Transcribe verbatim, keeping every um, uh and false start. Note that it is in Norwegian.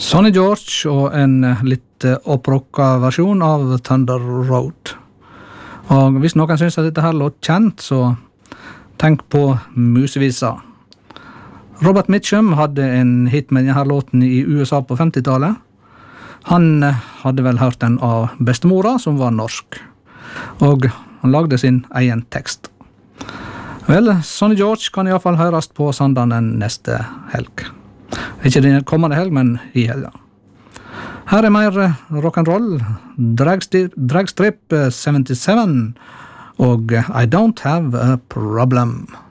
Sonny George og en litt opprocka versjon av Thunder Road. Og hvis noen synes at dette her låt kjent, så tenk på Musevisa. Robert Mitchum hadde en hit med denne låten i U S A på femtitallet. Han hadde vel hørt den av bestemora, som var norsk. Og han lagde sin egen tekst. Vel, Sonny George kan i hvert fall høres på Sandane neste helg. Ikke den kommende helg, men i helga. Her er mer rock'n'roll, Dragstrip, Dragstrip syttisju og I Don't Have a Problem.